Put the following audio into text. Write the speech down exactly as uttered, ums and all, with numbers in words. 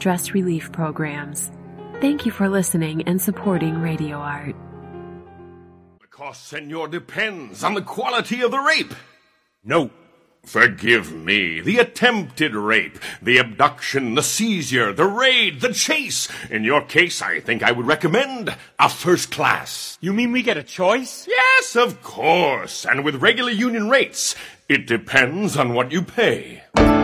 stress relief programs. Thank you for listening and supporting Radio Art. Because, senor, depends on the quality of the rape. No. Forgive me. The attempted rape, the abduction, the seizure, the raid, the chase. In your case, I think I would recommend a first class. You mean we get a choice? Yes, of course. And with regular union rates, it depends on what you pay.